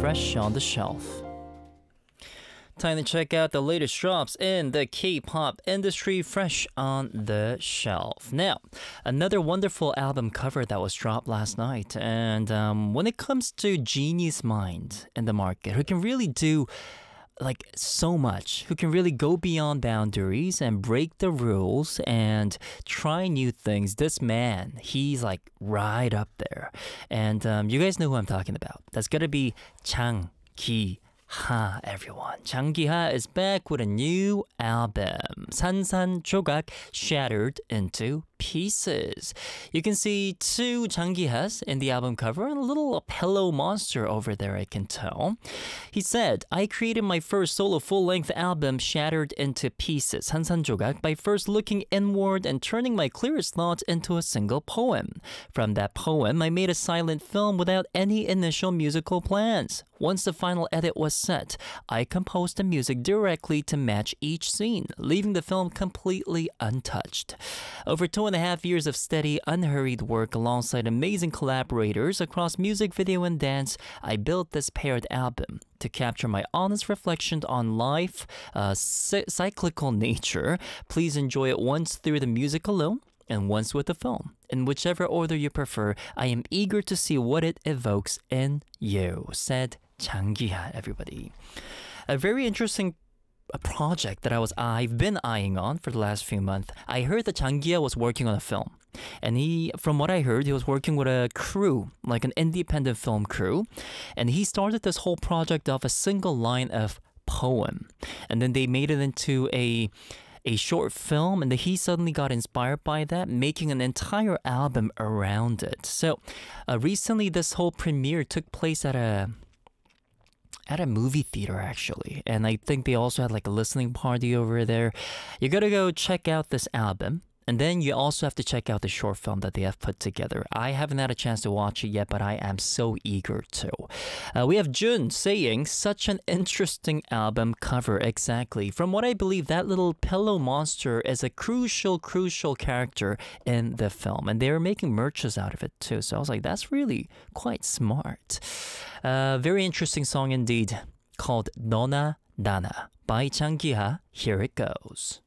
fresh on the shelf. Time to check out the latest drops in the K-pop industry, fresh on the shelf. Now, another wonderful album cover that was dropped last night. And when it comes to Genie's mind in the market, who can really do like so much, who can really go beyond boundaries and break the rules and try new things, this man, he's like right up there. And you guys know who I'm talking about. That's gonna be Jang Ki-ha, everyone. Jang Ki-ha is back with a new album, 산산조각, Shattered into Pieces. You can see two Jang Ki-has in the album cover and a little pillow monster over there, I can tell. He said, I created my first solo full-length album, Shattered into Pieces, 산산조각, by first looking inward and turning my clearest thoughts into a single poem. From that poem, I made a silent film without any initial musical plans. Once the final edit was set, I composed the music directly to match each scene, leaving the film completely untouched. Over 2.5 years of steady, unhurried work alongside amazing collaborators across music, video, and dance, I built this paired album to capture my honest reflection on life, cyclical nature. Please enjoy it once through the music alone and once with the film. In whichever order you prefer, I am eager to see what it evokes in you, said Jang Ki-ha, everybody. A very interesting project that I've been eyeing on for the last few months. I heard that Jang Ki-ha was working on a film. And from what I heard, he was working with a crew, like an independent film crew. And he started this whole project off a single line of poem. And then they made it into a short film, and he suddenly got inspired by that, making an entire album around it. So recently this whole premiere took place at a movie theater, actually, and I think they also had like a listening party over there. You gotta go check out this album, and then you also have to check out the short film that they have put together. I haven't had a chance to watch it yet, but I am so eager to. We have Jun saying, such an interesting album cover, exactly. From what I believe, that little pillow monster is a crucial character in the film, and they're making merches out of it too, so I was like, that's really quite smart. Very interesting song indeed, called Nona Dana by Jang Ki-ha. Here it goes.